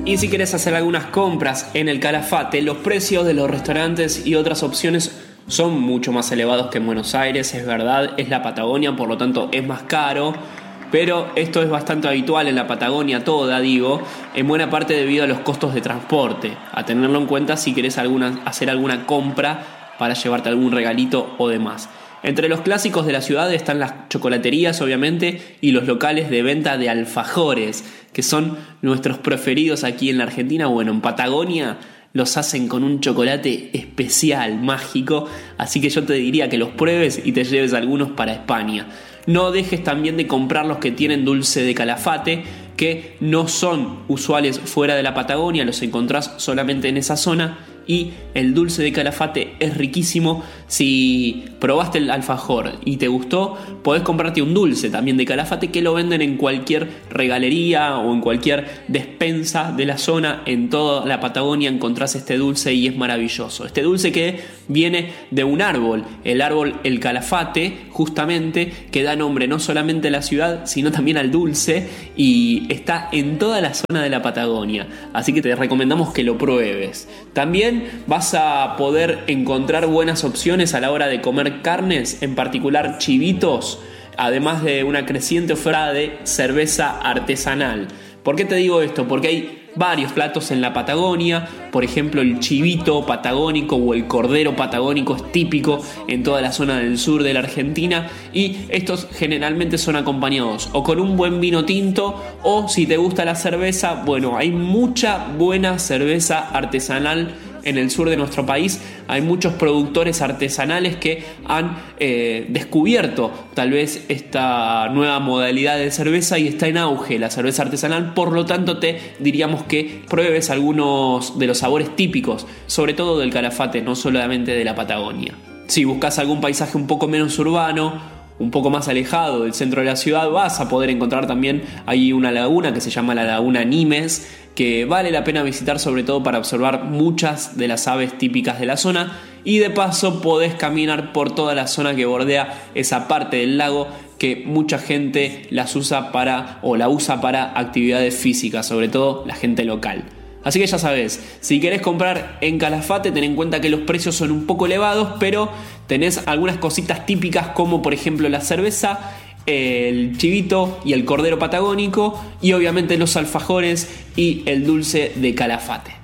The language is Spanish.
Y si querés hacer algunas compras en el Calafate, los precios de los restaurantes y otras opciones son mucho más elevados que en Buenos Aires, es verdad, es la Patagonia, por lo tanto es más caro. Pero esto es bastante habitual en la Patagonia toda, digo, en buena parte debido a los costos de transporte. A tenerlo en cuenta si querés hacer alguna compra para llevarte algún regalito o demás. Entre los clásicos de la ciudad están las chocolaterías, obviamente, y los locales de venta de alfajores, que son nuestros preferidos aquí en la Argentina. Bueno, en Patagonia los hacen con un chocolate especial, mágico, así que yo te diría que los pruebes y te lleves algunos para España. No dejes también de comprar los que tienen dulce de Calafate, que no son usuales fuera de la Patagonia, los encontrás solamente en esa zona. Y el dulce de Calafate es riquísimo. Si probaste el alfajor y te gustó, podés comprarte un dulce también de Calafate, que lo venden en cualquier regalería o en cualquier despensa de la zona. En toda la Patagonia encontrás este dulce y es maravilloso. Este dulce que viene de un árbol, el árbol el Calafate, justamente, que da nombre no solamente a la ciudad, sino también al dulce, y está en toda la zona de la Patagonia. Así que te recomendamos que lo pruebes. También vas a poder encontrar buenas opciones a la hora de comer carnes, en particular chivitos, además de una creciente oferta de cerveza artesanal. ¿Por qué te digo esto? Porque hay varios platos en la Patagonia, por ejemplo el chivito patagónico o el cordero patagónico es típico en toda la zona del sur de la Argentina, y estos generalmente son acompañados o con un buen vino tinto, o si te gusta la cerveza, bueno, hay mucha buena cerveza artesanal en el sur de nuestro país. Hay muchos productores artesanales que han descubierto tal vez esta nueva modalidad de cerveza y está en auge la cerveza artesanal. Por lo tanto, te diríamos que pruebes algunos de los sabores típicos, sobre todo del Calafate, no solamente de la Patagonia. Si buscas algún paisaje un poco menos urbano, un poco más alejado del centro de la ciudad, vas a poder encontrar también ahí una laguna que se llama la Laguna Nimes, que vale la pena visitar, sobre todo para observar muchas de las aves típicas de la zona, y de paso podés caminar por toda la zona que bordea esa parte del lago, que mucha gente la usa para actividades físicas, sobre todo la gente local. Así que ya sabes, si querés comprar en Calafate, ten en cuenta que los precios son un poco elevados, pero tenés algunas cositas típicas como por ejemplo la cerveza, el chivito y el cordero patagónico, y obviamente los alfajores y el dulce de Calafate.